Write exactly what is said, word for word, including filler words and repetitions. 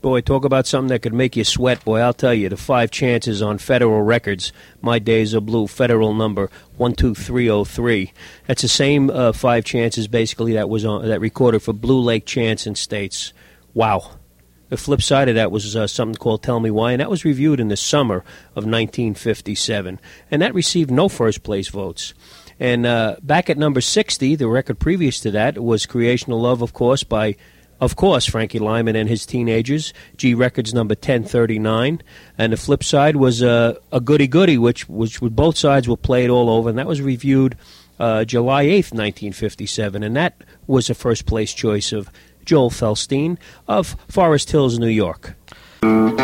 Boy, talk about something that could make you sweat. Boy, I'll tell you, the five chances on Federal Records, My Days Are Blue, Federal number one two three oh three. That's the same uh, five chances, basically, that was on, that recorded for Blue Lake Chants and States. Wow. The flip side of that was uh, something called Tell Me Why, and that was reviewed in the summer of nineteen fifty-seven. And that received no first-place votes. And uh, back at number sixty, the record previous to that was Creational Love, of course, by... Of course, Frankie Lyman and his Teenagers, G Records number ten thirty-nine. And the flip side was uh, a Goody Goody, which, which both sides were played all over, and that was reviewed uh, July eighth, nineteen fifty-seven. And that was a first-place choice of Joel Felstein of Forest Hills, New York.